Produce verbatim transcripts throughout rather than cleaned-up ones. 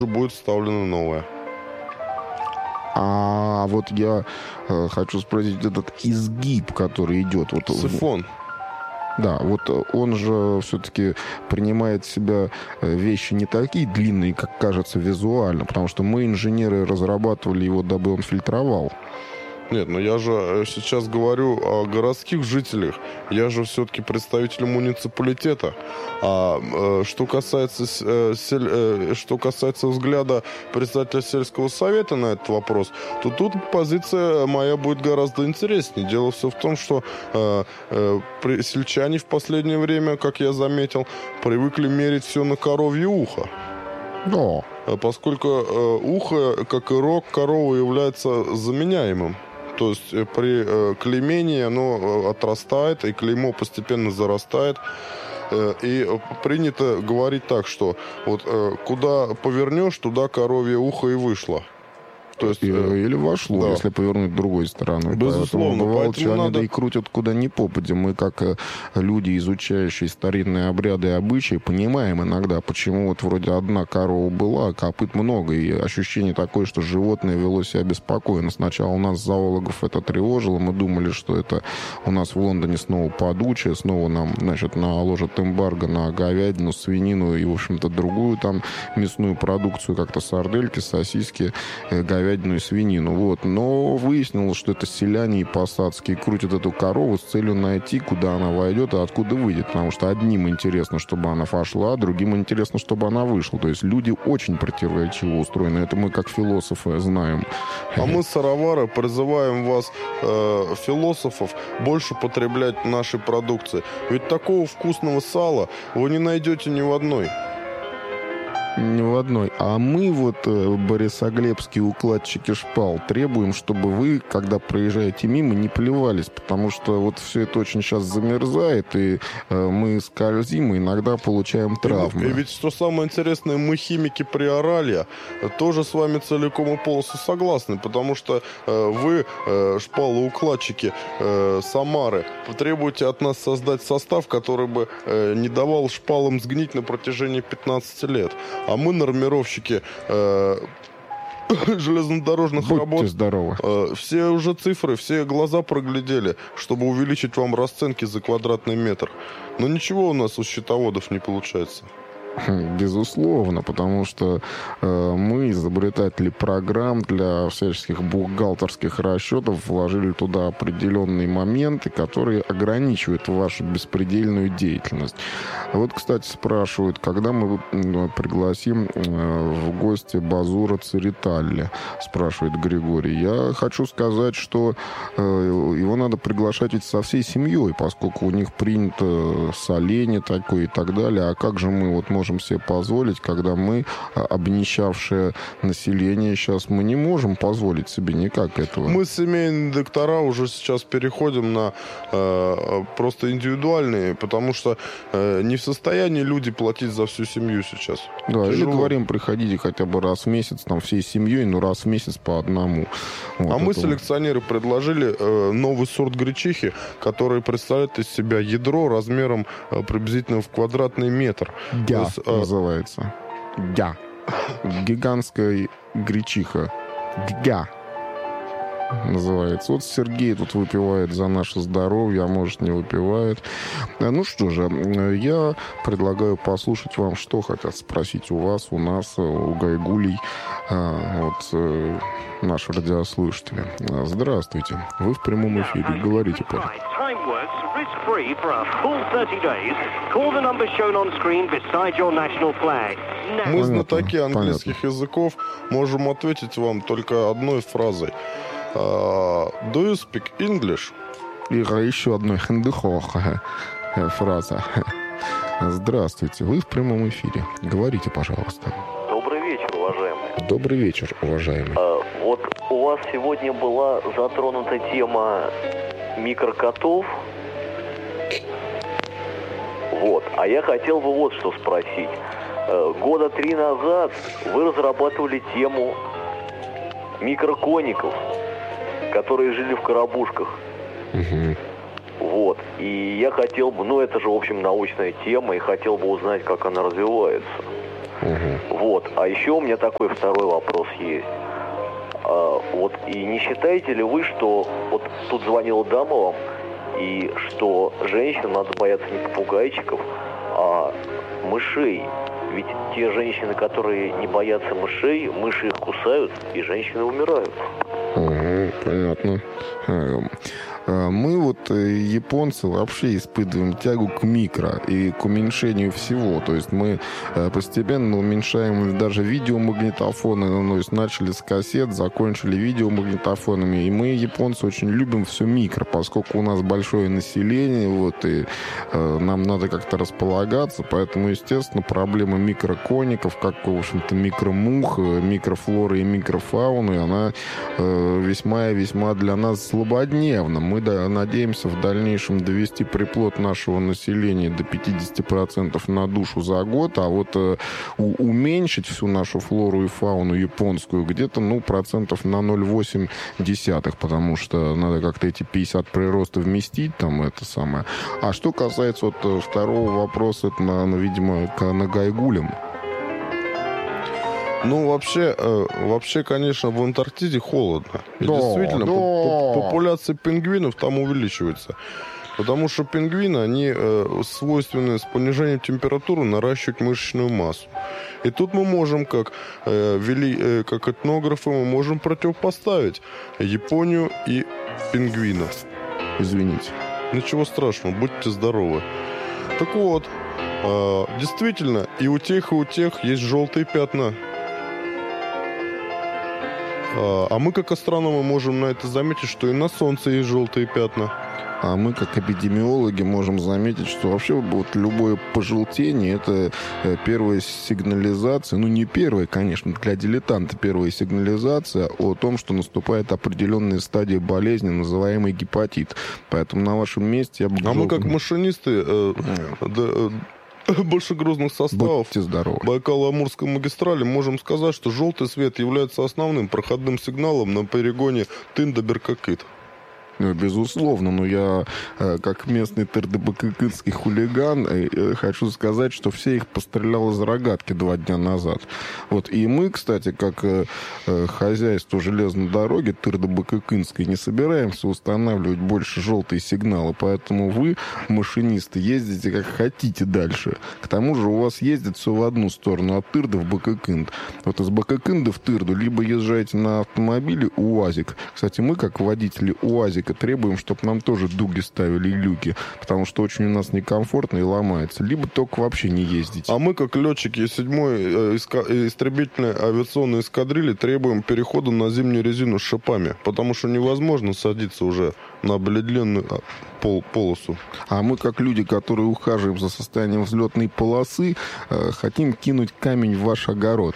будет вставлена новая. А вот я э, хочу спросить, этот изгиб, который идет... Вот, Сифон. Да, вот он же все-таки принимает в себя вещи не такие длинные, как кажется визуально, потому что мы, инженеры, разрабатывали его, дабы он фильтровал. Нет, но я же сейчас говорю о городских жителях. Я же все-таки представитель муниципалитета. А э, что касается, э, сель, э, что касается взгляда председателя сельского совета на этот вопрос, то тут позиция моя будет гораздо интереснее. Дело все в том, что э, э, сельчане в последнее время, как я заметил, привыкли мерить все на коровье ухо. Но. Поскольку э, ухо, как и рог коровы, является заменяемым. То есть при э, клеймении оно отрастает, и клеймо постепенно зарастает. Э, и принято говорить так, что вот э, куда повернешь, туда коровье ухо и вышло. То есть, или вошло, да. если повернуть другой стороной. Безусловно. Поэтому бывало, что они надо... да и крутят куда ни попадя. Мы, как люди, изучающие старинные обряды и обычаи, понимаем иногда, почему вот вроде одна корова была, а копыт много. И ощущение такое, что животное вело себя беспокойно. Сначала у нас, зоологов, это тревожило. Мы думали, что это у нас в Лондоне снова подучие, снова нам, значит, наложат эмбарго на говядину, свинину и, в общем-то, другую там мясную продукцию, как-то сардельки, сосиски, говядину и свинину. Вот. Но выяснилось, что это селяне и посадские крутят эту корову с целью найти, куда она войдет и откуда выйдет. Потому что одним интересно, чтобы она вошла, а другим интересно, чтобы она вышла. То есть люди очень противоречиво устроены. Это мы, как философы, знаем. А мы, сыровары, призываем вас, э, философов, больше потреблять нашей продукции. Ведь такого вкусного сала вы не найдете ни в одной. Ни в одной. А мы вот, борисоглебские укладчики шпал, требуем, чтобы вы, когда проезжаете мимо, не плевались, потому что вот все это очень сейчас замерзает, и э, мы скользим, и иногда получаем травмы. И, и ведь, что самое интересное, мы, химики Приоралья, тоже с вами целиком и полностью согласны, потому что э, вы, э, шпалоукладчики э, Самары, требуете от нас создать состав, который бы э, не давал шпалам сгнить на протяжении пятнадцати лет. А мы, нормировщики э, железнодорожных Будьте работ, здоровы. Э, все уже цифры, все глаза проглядели, чтобы увеличить вам расценки за квадратный метр. Но ничего у нас у счетоводов не получается. Безусловно, потому что э, мы, изобретатели программ для всяческих бухгалтерских расчетов, вложили туда определенные моменты, которые ограничивают вашу беспредельную деятельность. Вот, кстати, спрашивают, когда мы э, пригласим э, в гости Базура Церетали, спрашивает Григорий. Я хочу сказать, что э, его надо приглашать ведь со всей семьей, поскольку у них принято соленье такое и так далее. А как же мы вот можем можем себе позволить, когда мы, обнищавшее население, сейчас мы не можем позволить себе никак этого. Мы, семейные доктора, уже сейчас переходим на э, просто индивидуальные, потому что э, не в состоянии люди платить за всю семью сейчас. Да, Тяжело. Или говорим, приходите хотя бы раз в месяц, там, всей семьей, но раз в месяц по одному. Вот а мы, это... селекционеры, предложили э, новый сорт гречихи, который представляет из себя ядро размером э, приблизительно в квадратный метр. Гя есть, э... называется. Гя. Гигантская гречиха. Гя называется. Вот Сергей тут выпивает за наше здоровье, а может не выпивает. Ну что же, я предлагаю послушать вам, что хотят спросить у вас, у нас, у Гайгулей, вот наши радиослушатели. Здравствуйте. Вы в прямом эфире. Говорите, пожалуйста. Мы, знатоки английских языков, можем ответить вам только одной фразой. Uh, do you speak English? И еще одной хендехоха фраза. Здравствуйте, вы в прямом эфире. Говорите, пожалуйста. Добрый вечер, уважаемый. Добрый вечер, уважаемый. А, вот у вас сегодня была затронута тема микрокотов. Вот. А я хотел бы вот что спросить. А, года три назад вы разрабатывали тему микрокоников, которые жили в коробушках. Угу. Вот. И я хотел бы, ну это же, в общем, научная тема, и хотел бы узнать, как она развивается. Угу. Вот. А еще у меня такой второй вопрос есть. А, вот и не считаете ли вы, что вот тут звонила дама вам, и что женщинам надо бояться не попугайчиков, а мышей? Ведь те женщины, которые не боятся мышей, мыши их кусают, и женщины умирают. Угу, понятно. Мы вот, японцы, вообще испытываем тягу к микро и к уменьшению всего. То есть мы постепенно уменьшаем даже видеомагнитофоны. Ну, то есть начали с кассет, закончили видеомагнитофонами. И мы, японцы, очень любим все микро, поскольку у нас большое население, вот, и э, нам надо как-то располагаться. Поэтому, естественно, проблема микрокоников, как, в общем-то, микромух, микрофлоры и микрофауны, она э, весьма и весьма для нас злободневна. Мы да, надеемся в дальнейшем довести приплод нашего населения до пятьдесят процентов на душу за год, а вот э, у, уменьшить всю нашу флору и фауну японскую где-то, ну, процентов на ноль целых восемь десятых, потому что надо как-то эти пятьдесят прироста вместить, там, это самое. А что касается вот второго вопроса, это, на, видимо, к нагайгулям. Ну, вообще, э, вообще, конечно, в Антарктиде холодно. И да, действительно, да. По- по- популяция пингвинов там увеличивается. Потому что пингвины, они э, свойственны с понижением температуры наращивать мышечную массу. И тут мы можем, как, э, вели, э, как этнографы, мы можем противопоставить Японию и пингвинов. Извините. Ничего страшного, будьте здоровы. Так вот, э, действительно, и у тех, и у тех есть желтые пятна. А мы, как астрономы, можем на это заметить, что и на Солнце есть желтые пятна. А мы, как эпидемиологи, можем заметить, что вообще вот любое пожелтение – это первая сигнализация, ну не первая, конечно, для дилетанта первая сигнализация о том, что наступает определенная стадия болезни, называемый гепатит. Поэтому на вашем месте я бы... А мы, как машинисты... Э, да, большегрузных составов Байкало-Амурской магистрали, можем сказать, что желтый свет является основным проходным сигналом на перегоне Тында-Беркакыт. Безусловно, но я, как местный тырдыбакыкынский хулиган, хочу сказать, что все их пострелял из рогатки два дня назад. Вот. И мы, кстати, как хозяйство железной дороги тырдыбакыкынской, не собираемся устанавливать больше желтые сигналы, поэтому вы, машинисты, ездите как хотите дальше. К тому же у вас ездит все в одну сторону, от Тырды в Бакыкынд. Вот из Бакыкында в Тырду либо езжаете на автомобиле УАЗик. Кстати, мы, как водители УАЗика, требуем, чтобы нам тоже дуги ставили и люки, потому что очень у нас некомфортно и ломается. Либо только вообще не ездить. А мы, как летчики седьмой истребительной авиационной эскадрильи, требуем перехода на зимнюю резину с шипами, потому что невозможно садиться уже на обледенную пол полосу. А мы, как люди, которые ухаживаем за состоянием взлетной полосы, хотим кинуть камень в ваш огород.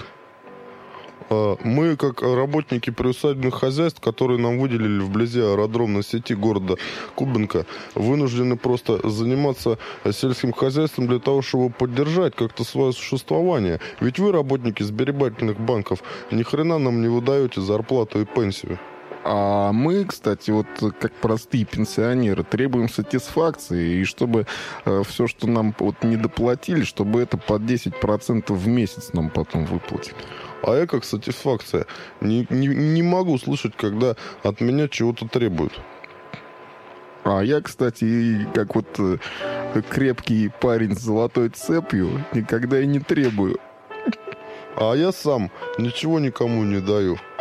Мы, как работники приусадебных хозяйств, которые нам выделили вблизи аэродромной сети города Кубинка, вынуждены просто заниматься сельским хозяйством для того, чтобы поддержать как-то свое существование. Ведь вы, работники сберегательных банков, ни хрена нам не выдаете зарплату и пенсию. А мы, кстати, вот как простые пенсионеры, требуем сатисфакции, и чтобы э, все, что нам вот не доплатили, чтобы это под десять процентов в месяц нам потом выплатили. А я, как сатисфакция, не, не, не могу слышать, когда от меня чего-то требуют. А я, кстати, как вот э, крепкий парень с золотой цепью, никогда и не требую. А я сам ничего никому не даю.